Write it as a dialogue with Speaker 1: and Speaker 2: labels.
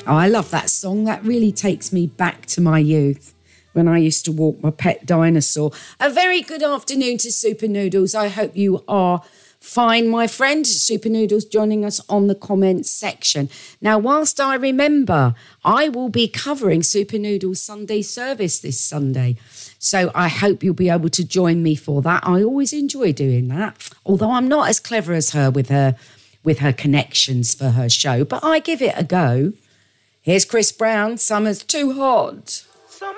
Speaker 1: Oh, I love that song. That really takes me back to my youth when I used to walk my pet dinosaur. A very good afternoon to Super Noodles. I hope you are fine, my friend. Super Noodles joining us on the comments section. Now, whilst I remember, I will be covering Super Noodles Sunday service this Sunday. So I hope you'll be able to join me for that. I always enjoy doing that, although I'm not as clever as her with her connections for her show, but I give it a go. Here's Chris Brown, Summer's Too Hot.